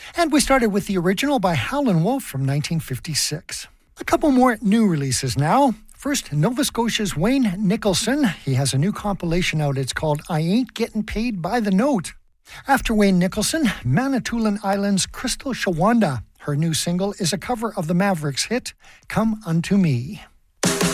And we started with the original by Howlin' Wolf from 1956. A couple more new releases now. First, Nova Scotia's Wayne Nicholson. He has a new compilation out. It's called I Ain't Getting Paid by the Note. After Wayne Nicholson, Manitoulin Island's Crystal Shawanda. Her new single is a cover of the Mavericks hit, Come Unto Me.